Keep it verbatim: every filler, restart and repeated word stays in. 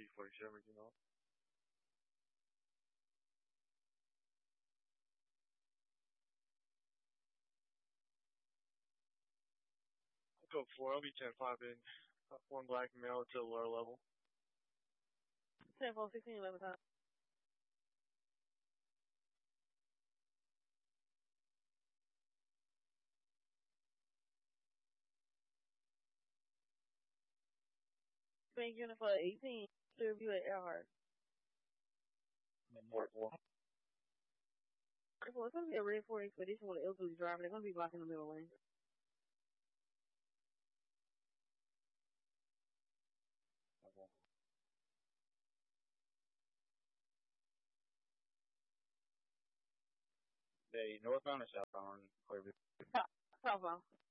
B forty-seven, you know. Go four. I'll be ten five in. One black male to the lower level. ten four sixteen eleven time. Bank unit for eighteen. Clear view at Earhart. Four four. Well, it's going to be a red four expedition with an elderly driver. They're going to be blocking the middle lane. Okay. They northbound or southbound? Clearview. Southbound.